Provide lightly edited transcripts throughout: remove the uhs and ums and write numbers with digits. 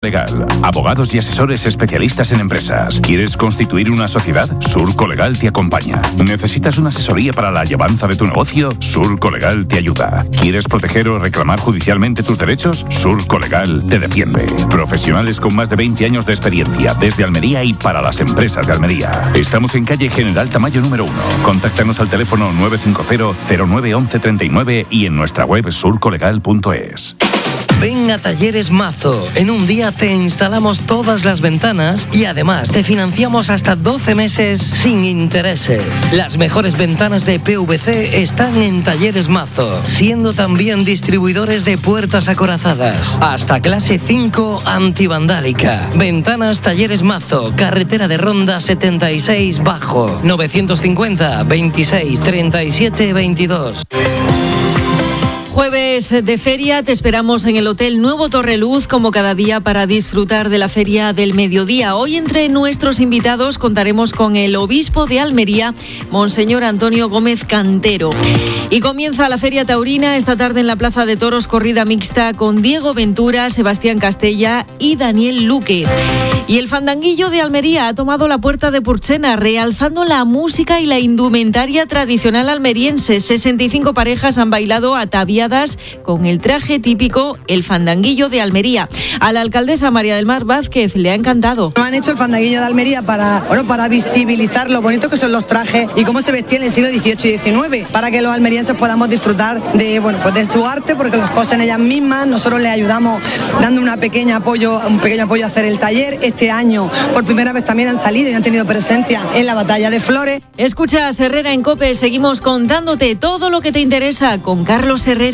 Legal, abogados y asesores especialistas en empresas. ¿Quieres constituir una sociedad? Surco Legal te acompaña. ¿Necesitas una asesoría para la llevanza de tu negocio? Surco Legal te ayuda. ¿Quieres proteger o reclamar judicialmente tus derechos? Surco Legal te defiende. Profesionales con más de 20 años de experiencia desde Almería y para las empresas de Almería. Estamos en calle General Tamayo número 1. Contáctanos al teléfono 950 09 11 39 y en nuestra web surcolegal.es. Ven a Talleres Mazo. En un día te instalamos todas las ventanas y además te financiamos hasta 12 meses sin intereses. Las mejores ventanas de PVC están en Talleres Mazo, siendo también distribuidores de puertas acorazadas. Hasta clase 5 antivandálica. Ventanas Talleres Mazo, carretera de Ronda 76 Bajo, 950 26 37 22. Jueves de feria, te esperamos en el Hotel Nuevo Torreluz como cada día para disfrutar de la Feria del Mediodía. Hoy entre nuestros invitados contaremos con el obispo de Almería, Monseñor Antonio Gómez Cantero. Y comienza la Feria Taurina esta tarde en la Plaza de Toros, corrida mixta con Diego Ventura, Sebastián Castella y Daniel Luque. Y el fandanguillo de Almería ha tomado la puerta de Purchena, realzando la música y la indumentaria tradicional almeriense. 65 parejas han bailado ataviadas con el traje típico, el fandanguillo de Almería. A la alcaldesa María del Mar Vázquez le ha encantado. Han hecho el fandanguillo de Almería para visibilizar lo bonito que son los trajes y cómo se vestían en el siglo XVIII y XIX, para que los almerienses podamos disfrutar de su arte, porque los cosen ellas mismas. Nosotros les ayudamos dando un pequeño apoyo a hacer el taller. Este año, por primera vez, también han salido y han tenido presencia en la Batalla de Flores. Escuchas Herrera en COPE, seguimos contándote todo lo que te interesa con Carlos Herrera.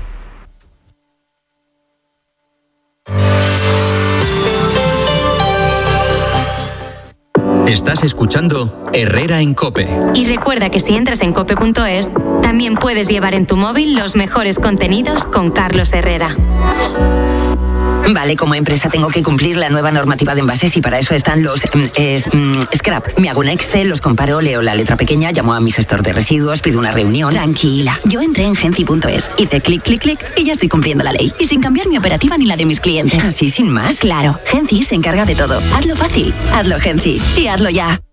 Estás escuchando Herrera en COPE. Y recuerda que si entras en cope.es, también puedes llevar en tu móvil los mejores contenidos con Carlos Herrera. Vale, como empresa tengo que cumplir la nueva normativa de envases y para eso están los scrap. Me hago un Excel, los comparo, leo la letra pequeña, llamo a mi gestor de residuos, pido una reunión. Tranquila, yo entré en Genci.es, hice clic, clic, clic y ya estoy cumpliendo la ley. Y sin cambiar mi operativa ni la de mis clientes. Así, sin más. Claro, Genci se encarga de todo. Hazlo fácil, hazlo Genci y hazlo ya.